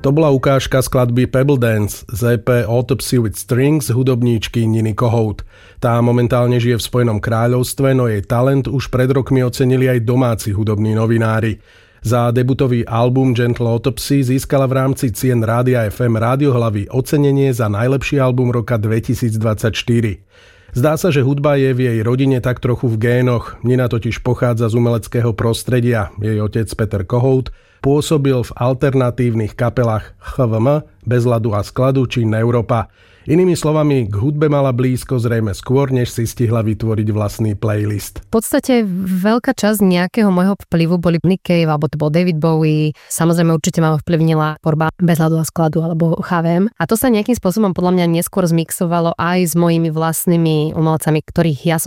To bola ukážka skladby Pebble Dance z EP Autopsy with Strings hudobníčky Niny Kohout. Tá momentálne žije v Spojenom kráľovstve, no jej talent už pred rokmi ocenili aj domáci hudobní novinári. Za debutový album Gentle Autopsy získala v rámci cien Rádia FM Rádiohlavy ocenenie za najlepší album roka 2024. Zdá sa, že hudba je v jej rodine tak trochu v génoch. Nina totiž pochádza z umeleckého prostredia. Jej otec Peter Kohout pôsobil v alternatívnych kapelách HVM, Bez ľadu a skladu či Neuropa. Inými slovami, k hudbe mala blízko zrejme skôr, než si stihla vytvoriť vlastný playlist. V podstate veľká časť nejakého môjho vplyvu boli Nick Cave, alebo to bol David Bowie. Samozrejme určite ma ovplyvnila tvorba Bez ľadu a skladu alebo HVM. A to sa nejakým spôsobom podľa mňa neskôr zmixovalo aj s mojimi vlastnými umelcami, ktorých ja